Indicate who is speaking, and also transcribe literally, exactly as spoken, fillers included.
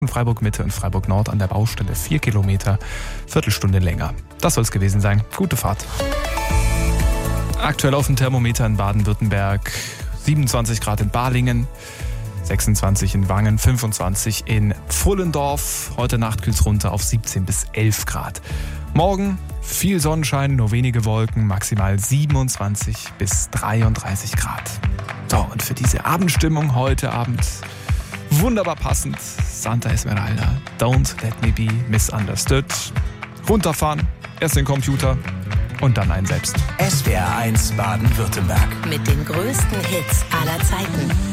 Speaker 1: In Freiburg Mitte und Freiburg Nord an der Baustelle vier Kilometer, Viertelstunde länger. Das soll es gewesen sein. Gute Fahrt. Aktuell auf dem Thermometer in Baden-Württemberg siebenundzwanzig Grad in Balingen, sechsundzwanzig in Wangen, fünfundzwanzig in Pfullendorf. Heute Nacht kühlt es runter auf siebzehn bis elf Grad. Morgen viel Sonnenschein, nur wenige Wolken, maximal siebenundzwanzig bis dreiunddreißig Grad. So, und für diese Abendstimmung heute Abend wunderbar passend Santa Esmeralda, Don't Let Me Be Misunderstood. Runterfahren, erst den Computer und dann einen selbst.
Speaker 2: S W R eins Baden-Württemberg.
Speaker 3: Mit den größten Hits aller Zeiten.